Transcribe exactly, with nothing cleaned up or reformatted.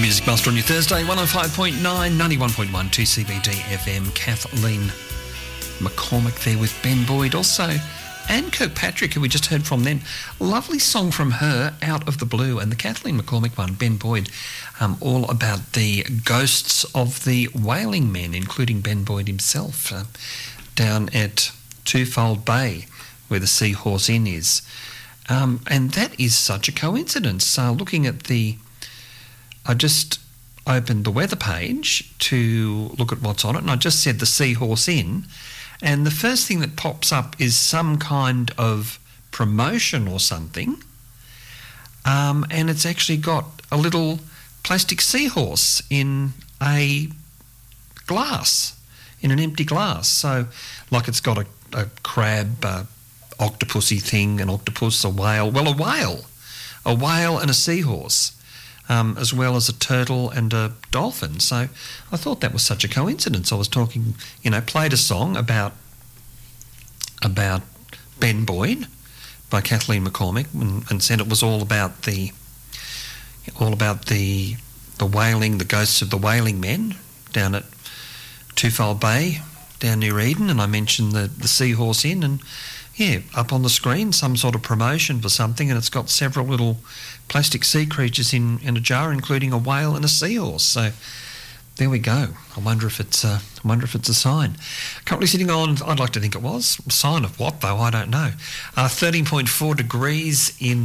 Music Master on your Thursday, one oh five point nine, ninety-one point one, two C B D F M. Kathleen McCormick there with Ben Boyd. Also, Anne Kirkpatrick, who we just heard from then. Lovely song from her, Out of the Blue. And the Kathleen McCormick one, Ben Boyd, um, all about the ghosts of the whaling men, including Ben Boyd himself, uh, down at Twofold Bay, where the Seahorse Inn is. Um, and that is such a coincidence. Uh, looking at the... I just opened the weather page to look at what's on it, and I just said the Seahorse Inn, and the first thing that pops up is some kind of promotion or something, um, and it's actually got a little plastic seahorse in a glass, in an empty glass. So, like it's got a, a crab, a octopusy thing, an octopus, a whale, well, a whale, a whale and a seahorse. Um, as well as a turtle and a dolphin. So I thought that was such a coincidence. I was talking, you know, played a song about about Ben Boyd by Kathleen McCormick, and, and said it was all about the all about the the whaling, the ghosts of the whaling men down at Twofold Bay, down near Eden, and I mentioned the the Seahorse Inn, and yeah, up on the screen, some sort of promotion for something, and it's got several little plastic sea creatures in, in a jar, including a whale and a seahorse. So there we go. I wonder if it's uh, I wonder if it's a sign. Currently sitting on, I'd like to think it was. A sign of what, though? I don't know. Uh, thirteen point four degrees in